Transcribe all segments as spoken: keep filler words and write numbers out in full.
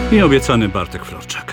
i obiecany Bartek Florczak.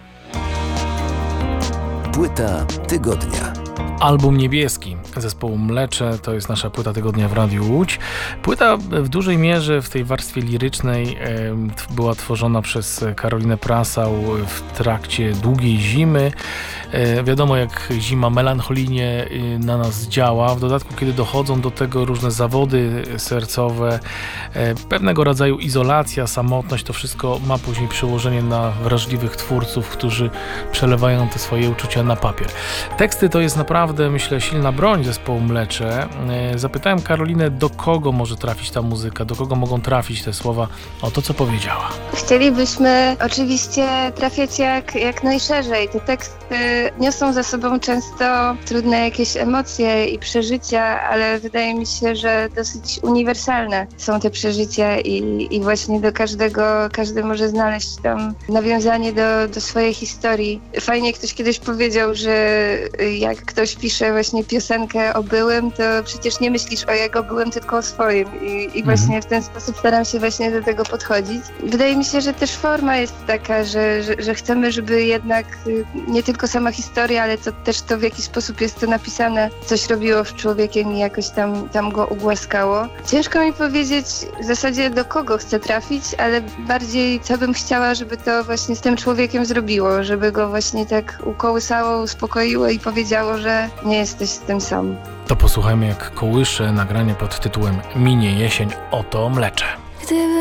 Płyta tygodnia. Album Niebieski zespołu Mlecze to jest nasza płyta tygodnia w Radiu Łódź. Płyta w dużej mierze w tej warstwie lirycznej e, była tworzona przez Karolinę Prasał w trakcie długiej zimy. E, wiadomo, jak zima melancholijnie na nas działa. W dodatku, kiedy dochodzą do tego różne zawody sercowe, e, pewnego rodzaju izolacja, samotność, to wszystko ma później przełożenie na wrażliwych twórców, którzy przelewają te swoje uczucia na papier. Teksty to jest naprawdę, myślę, silna broń zespołu Mlecze. Zapytałem Karolinę, do kogo może trafić ta muzyka, do kogo mogą trafić te słowa. O to, co powiedziała. Chcielibyśmy oczywiście trafiać jak, jak najszerzej. Te teksty niosą za sobą często trudne jakieś emocje i przeżycia, ale wydaje mi się, że dosyć uniwersalne są te przeżycia i, i właśnie do każdego, każdy może znaleźć tam nawiązanie do, do swojej historii. Fajnie ktoś kiedyś powiedział, że jak ktoś pisze właśnie piosenkę o byłym, to przecież nie myślisz o jego byłym, tylko o swoim. I, i właśnie mhm. w ten sposób staram się właśnie do tego podchodzić. Wydaje mi się, że też forma jest taka, że, że, że chcemy, żeby jednak nie tylko sama historia, ale to też to, w jaki sposób jest to napisane, coś robiło z człowiekiem i jakoś tam, tam go ugłaskało. Ciężko mi powiedzieć w zasadzie, do kogo chcę trafić, ale bardziej co bym chciała, żeby to właśnie z tym człowiekiem zrobiło, żeby go właśnie tak ukołysało, uspokoiło i powiedziało, że nie jesteś z tym sam. To posłuchajmy, jak kołysze nagranie pod tytułem Minie jesień, oto Mlecze. Gdyby